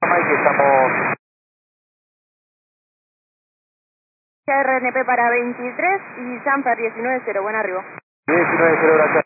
Mike, estamos... RNP para 23 y Sanfer 19-0, buen arribo. 19-0, gracias.